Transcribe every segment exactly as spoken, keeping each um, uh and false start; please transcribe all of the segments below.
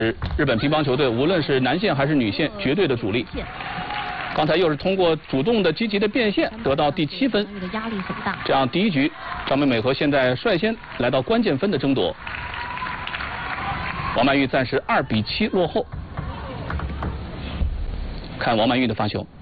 日本乒乓球队无论是男线还是女线，绝对的主力。刚才又是通过主动的积极的变现得到第七分， 压力很大。 这样第一局张本美和现在率先来到关键分的争夺。王曼玉暂时二比七落后。看王曼玉的发球。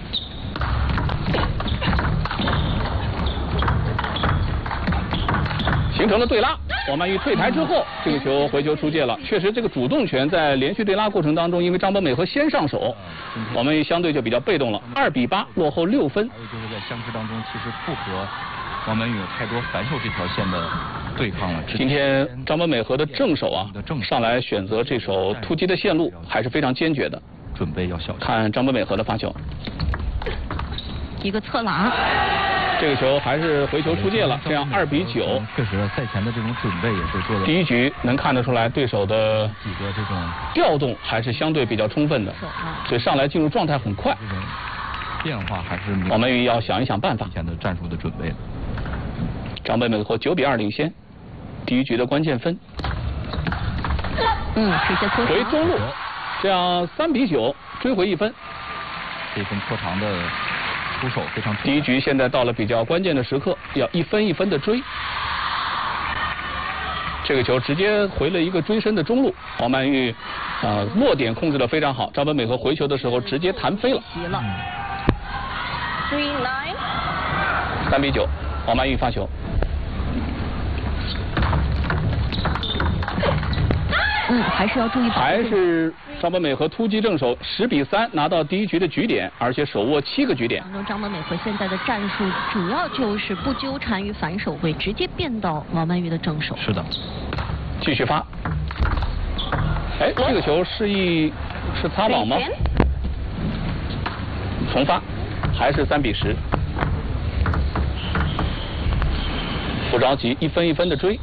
形成了对拉，王曼玉退台之后，这个球回球出界了。确实，这个主动权在连续对拉过程当中，因为张本美和先上手，王曼玉相对就比较被动了。二比八，落后六分。 还有就是在相持当中，其实不和王曼玉有太多反手这条线的对抗了。 今天张本美和的正手啊，上来选择这手突击的线路还是非常坚决的。 准备要小心。 看张本美和的发球， 一个侧拉。 这个球还是回球出界了，这样二比九。 确实，赛前的这种准备也是做的。 第一局能看得出来，对手的几个这种调动还是相对比较充分的，所以上来进入状态很快。 这种变化还是王曼玉要想一想办法。 以前的战术的准备。 张本美和九比二领先，第一局的关键分。 嗯，直接拖回中路，这样三比九追回一分。 这分拖长的。出手非常。 第一局现在到了比较关键的时刻，要一分一分的追。这个球直接回了一个追身的中路，王曼玉啊、呃、落点控制的非常好，张本美和回球的时候直接弹飞了。 急了。Three nine。 三比九，王曼玉发球。 嗯，还是要注意。 还是张本美和突击正手，十比三拿到第一局的局点，而且手握七个局点。 当中张本美和现在的战术主要就是不纠缠于反手位，直接变到王曼玉的正手。 是的， 继续发。哎，这个球示意是擦网吗？重发，还是三比十。不着急，一分一分的追。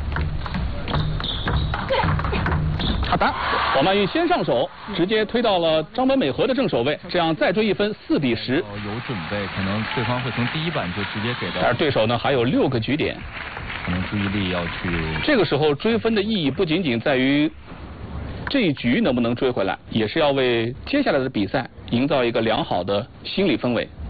好的，王曼玉先上手，直接推到了张本美和的正手位，这样再追一分，四比十。 有准备，可能对方会从第一板就直接给到。 而对手呢还有六个局点， 可能注意力要去。 这个时候追分的意义不仅仅在于这一局能不能追回来，也是要为接下来的比赛营造一个良好的心理氛围。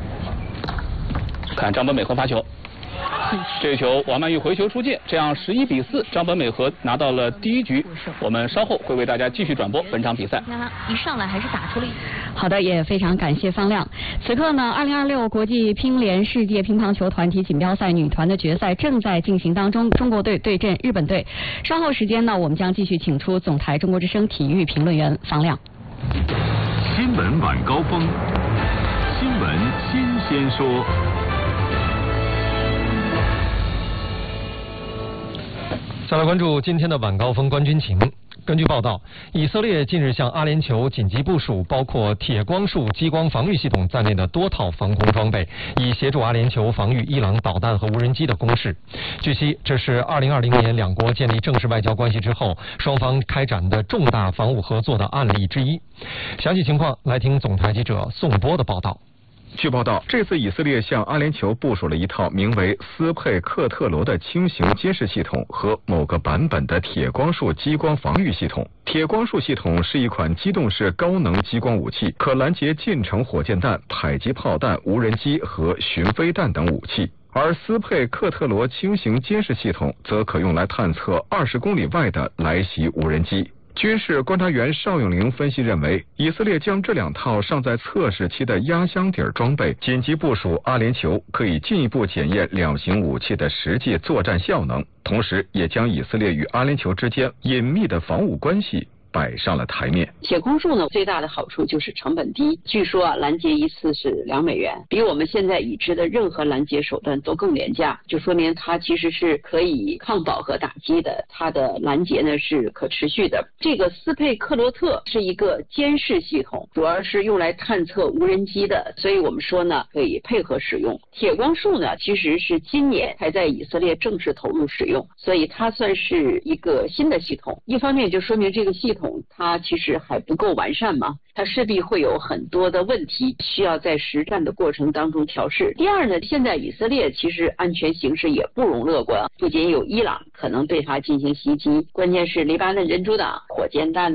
看张本美和发球。这个球王曼玉回球出界，这样十一比四，张本美和拿到了第一局。我们稍后会为大家继续转播本场比赛。 一上来还是打出了。 好的，也非常感谢方亮。此刻呢，二零二六国际乒联世界乒乓球团体锦标赛女团的决赛正在进行当中，中国队对阵日本队。稍后时间呢，我们将继续请出总台中国之声体育评论员方亮。 新闻晚高峰，新闻新鲜说。 再来关注今天的晚高峰冠军情。根据报道，以色列近日向阿联酋紧急部署包括铁光束激光防御系统在内的多套防空装备，以协助阿联酋防御伊朗导弹和无人机的攻势。据悉，这是二零二零年两国建立正式外交关系之后，双方开展的重大防务合作的案例之一。详细情况来听总台记者宋波的报道。 据报道，这次以色列向阿联酋部署了一套名为斯佩克特罗的轻型监视系统和某个版本的铁光束激光防御系统。铁光束系统是一款机动式高能激光武器，可拦截近程火箭弹、迫击炮弹、无人机和巡飞弹等武器。而斯佩克特罗轻型监视系统则可用来探测二十公里外的来袭无人机。军事观察员邵永玲分析认为，以色列将这两套尚在测试期的压箱底装备紧急部署阿联酋，可以进一步检验两型武器的实际作战效能，同时也将以色列与阿联酋之间隐秘的防务关系摆上了台面。 铁光束呢，最大的好处就是成本低，据说啊，拦截一次是两美元，比我们现在已知的任何拦截手段都更廉价，就说明它其实是可以抗饱和打击的，它的拦截呢是可持续的。这个斯佩克罗特是一个监视系统，主要是用来探测无人机的，所以我们说呢可以配合使用。铁光束呢其实是今年才在以色列正式投入使用，所以它算是一个新的系统。一方面就说明这个系统统它其实还不够完善嘛，它势必会有很多的问题需要在实战的过程当中调试。第二呢，现在以色列其实安全形势也不容乐观，不仅有伊朗可能对它进行袭击，关键是黎巴嫩真主党火箭弹